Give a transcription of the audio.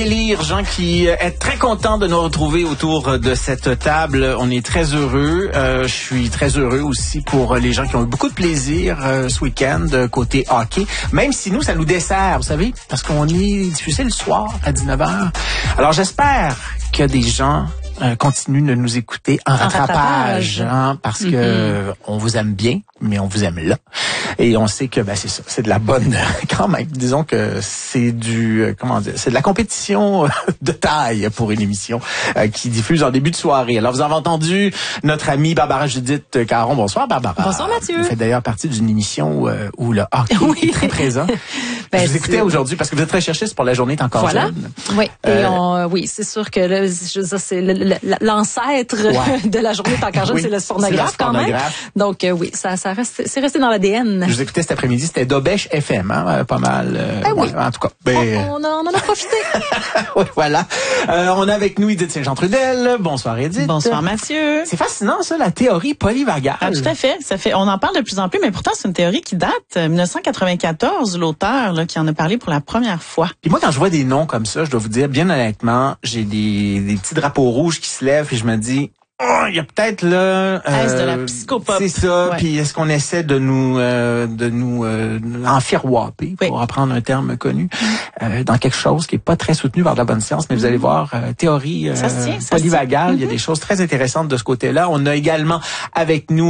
Lire, Jean, qui est très content de nous retrouver autour de cette table. On est très heureux. Je suis très heureux aussi pour les gens qui ont eu beaucoup de plaisir ce week-end côté hockey. Même si nous, ça nous dessert, vous savez, parce qu'on est diffusé le soir à 19h. Alors j'espère qu'il y a des gens continuent de nous écouter en rattrapage. Hein, parce que on vous aime bien, mais on vous aime là. Et on sait que c'est ça, c'est de la bonne quand même. Disons que c'est du c'est de la compétition de taille pour une émission qui diffuse en début de soirée. Alors vous avez entendu notre amie Barbara Judith Caron. Bonsoir Barbara. Bonsoir Mathieu. Vous faites d'ailleurs partie d'une émission où le hockey est très présent. Je vous écoutais aujourd'hui parce que vous êtes recherchiste pour La Journée est encore jeune. Oui, et oui, c'est sûr que là, c'est l'ancêtre de La Journée est encore jeune, c'est le Spornographe quand même. Donc oui, ça reste, c'est resté dans l'ADN. Je vous écoutais cet après-midi, c'était Dobèche FM, hein, pas mal. Oui. En tout cas. On en a profité. Oui, voilà. On a avec nous Edith Saint-Jean-Trudel. Bonsoir Edith. Bonsoir Mathieu. C'est fascinant ça, la théorie polyvagale. Ah, tout à fait. On en parle de plus en plus, mais pourtant c'est une théorie qui date 1994, l'auteur qui en a parlé pour la première fois. Et moi, quand je vois des noms comme ça, je dois vous dire, bien honnêtement, j'ai des petits drapeaux rouges qui se lèvent et je me dis, il y a peut-être là... est-ce de la psychopop? C'est ça. Puis est-ce qu'on essaie de nous enfiroiper, pour reprendre un terme connu, dans quelque chose qui est pas très soutenu par de la bonne science, mais vous allez voir, théorie polyvagale, il y a des choses très intéressantes de ce côté-là. On a également avec nous